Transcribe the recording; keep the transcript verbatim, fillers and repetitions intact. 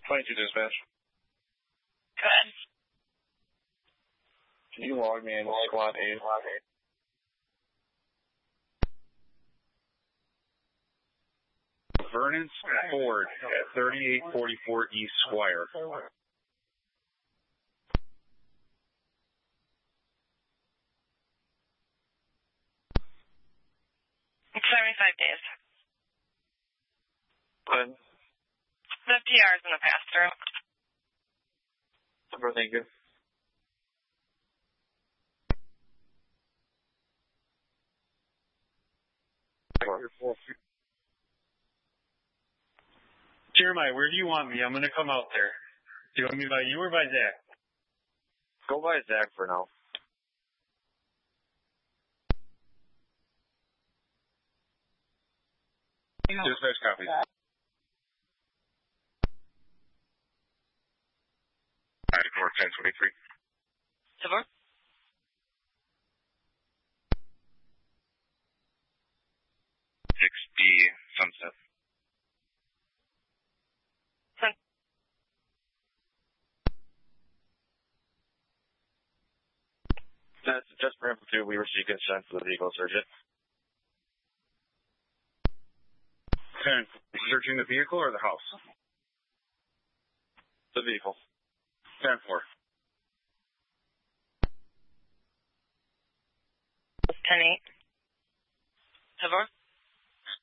twenty-two dispatch. Good. Can you log me in squad eight? Vernon Ford at thirty-eight forty-four East Squire. seventy-five days. Good. The P R is in the pass-through. Super, thank you. Jeremiah, where do you want me? I'm going to come out there. Do you want me by you or by Zach? Go by Zach for now. Dispatch copy. ninety-four ten twenty-three. Super. sixty Sunset. Sun- That's just for info two. We received consent for the vehicle search it. ten. Searching the vehicle or the house? The vehicle. ten four. ten eight. Super.